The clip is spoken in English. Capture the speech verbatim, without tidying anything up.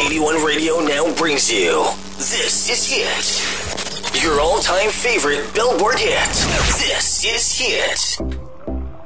eighty-one Radio now brings you This Is Hit. Your all-time favorite Billboard hit. This is Hit.